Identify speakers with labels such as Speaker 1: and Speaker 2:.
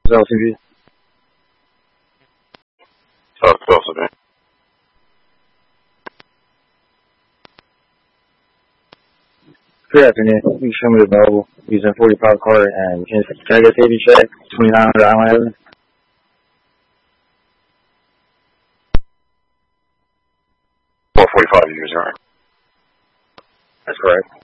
Speaker 1: LCB.
Speaker 2: LCB.
Speaker 1: Good afternoon. You show me the mobile using 45 car and can I get baby check 2900 Island Avenue?
Speaker 2: $445 user.
Speaker 1: That's correct.